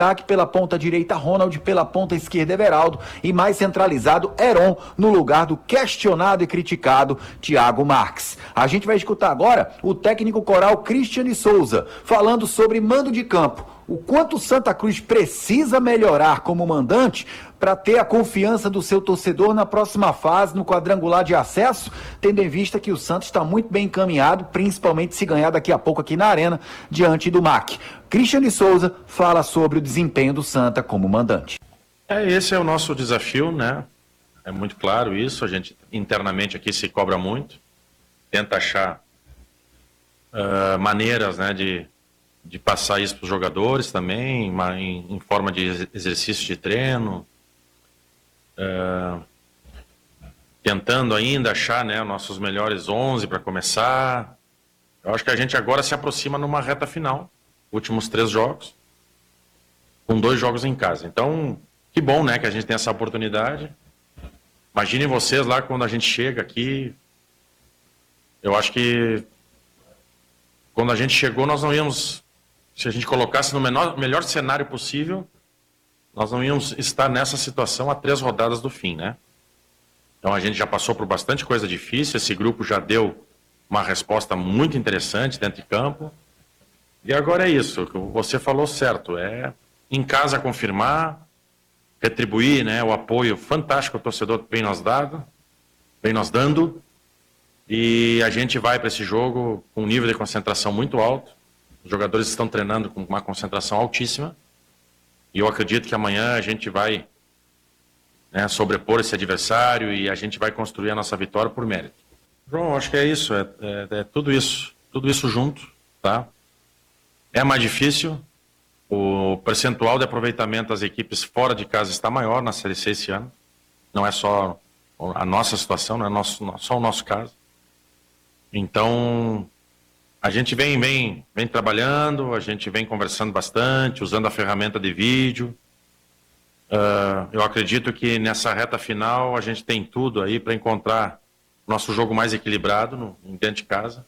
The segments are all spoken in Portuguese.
Ataque pela ponta direita, Ronald, pela ponta esquerda, Everaldo, e mais centralizado, Heron, no lugar do questionado e criticado Thiago Marques. A gente vai escutar agora o técnico coral Christian Souza, falando sobre mando de campo. O quanto o Santa Cruz precisa melhorar como mandante para ter a confiança do seu torcedor na próxima fase, no quadrangular de acesso, tendo em vista que o Santos está muito bem encaminhado, principalmente se ganhar daqui a pouco aqui na Arena, diante do MAC. Christian Souza fala sobre o desempenho do Santa como mandante. Esse é o nosso desafio, né? É muito claro isso, a gente internamente aqui se cobra muito, tenta achar maneiras, né, de passar isso para os jogadores também, em forma de exercício de treino, tentando ainda achar, né, nossos melhores 11 para começar. Eu acho que a gente agora se aproxima numa reta final, últimos 3 jogos, com 2 jogos em casa. Então, que bom, né, que a gente tem essa oportunidade. Imaginem vocês lá quando a gente chega aqui, eu acho que quando a gente chegou nós não íamos, se a gente colocasse no melhor cenário possível, nós não íamos estar nessa situação a 3 rodadas do fim, né? Então a gente já passou por bastante coisa difícil, esse grupo já deu uma resposta muito interessante dentro de campo. E agora é isso, você falou certo, é em casa confirmar, retribuir, né, o apoio fantástico ao torcedor vem nos dando, e a gente vai para esse jogo com um nível de concentração muito alto. Os jogadores estão treinando com uma concentração altíssima, e eu acredito que amanhã a gente vai, né, sobrepor esse adversário e a gente vai construir a nossa vitória por mérito. João, acho que é isso, é tudo isso junto, tá? É mais difícil, o percentual de aproveitamento das equipes fora de casa está maior na Série C esse ano, não é só a nossa situação, não é só o nosso caso. Então, a gente vem trabalhando, a gente vem conversando bastante, usando a ferramenta de vídeo. Eu acredito que nessa reta final a gente tem tudo aí para encontrar nosso jogo mais equilibrado dentro de casa.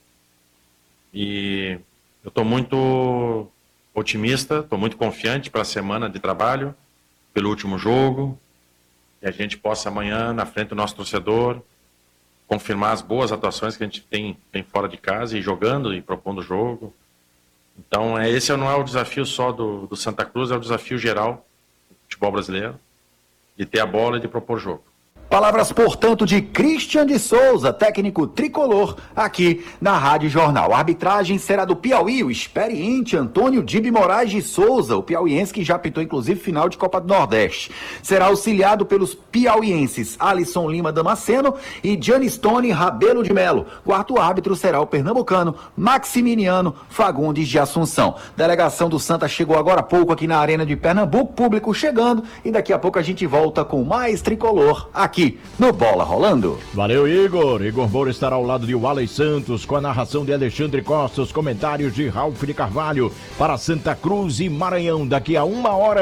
E eu estou muito otimista, estou muito confiante para a semana de trabalho, pelo último jogo, que a gente possa amanhã, na frente do nosso torcedor, confirmar as boas atuações que a gente tem fora de casa e jogando e propondo o jogo. Então, esse não é o desafio só do Santa Cruz, é o desafio geral do futebol brasileiro, de ter a bola e de propor jogo. Palavras, portanto, de Christian de Souza, técnico tricolor, aqui na Rádio Jornal. A arbitragem será do Piauí, o experiente Antônio Dibe Moraes de Souza, o piauiense que já apitou, inclusive, final de Copa do Nordeste. Será auxiliado pelos piauienses Alisson Lima Damasceno e Gianistone Rabelo de Melo. Quarto árbitro será o pernambucano Maximiliano Fagundes de Assunção. Delegação do Santa chegou agora há pouco aqui na Arena de Pernambuco, público chegando, e daqui a pouco a gente volta com mais tricolor aqui no Bola Rolando. Valeu, Igor. Igor Moura estará ao lado de Walley Santos com a narração de Alexandre Costa, os comentários de Ralf de Carvalho para Santa Cruz e Maranhão daqui a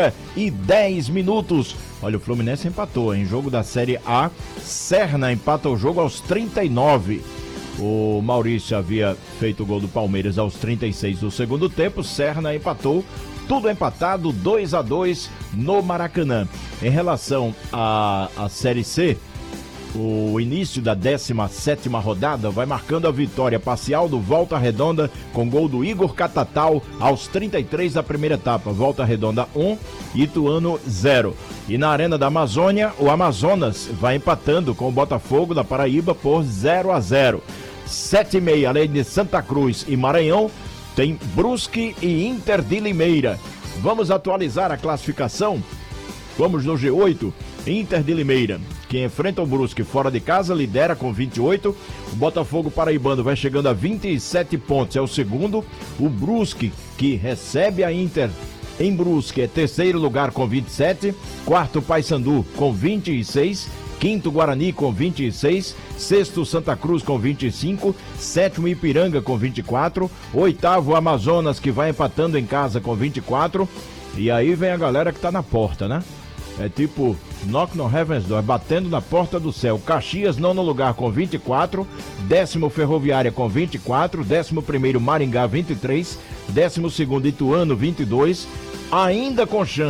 1h10. Olha, o Fluminense empatou em jogo da Série A. Serna empata o jogo aos 39. O Maurício havia feito o gol do Palmeiras aos 36 do segundo tempo. Serna empatou. Tudo empatado, 2-2 no Maracanã. Em relação à Série C, o início da 17ª rodada vai marcando a vitória parcial do Volta Redonda com gol do Igor Catatal aos 33 da primeira etapa. Volta Redonda 1, Ituano 0. E na Arena da Amazônia, o Amazonas vai empatando com o Botafogo da Paraíba por 0-0. 7h30, além de Santa Cruz e Maranhão, tem Brusque e Inter de Limeira. Vamos atualizar a classificação? Vamos no G8. Inter de Limeira, que enfrenta o Brusque fora de casa, lidera com 28. O Botafogo paraibano vai chegando a 27 pontos, é o segundo. O Brusque, que recebe a Inter em Brusque, é terceiro lugar com 27. Quarto, Paysandu com 26. Quinto, Guarani com 26, sexto, Santa Cruz com 25, sétimo, Ipiranga com 24, oitavo, Amazonas, que vai empatando em casa com 24, e aí vem a galera que tá na porta, né? É tipo Knock no Heaven's Door, batendo na porta do céu. Caxias, nono lugar com 24, 10º Ferroviária com 24, 11º Maringá 23, 12º Ituano 22, ainda com chance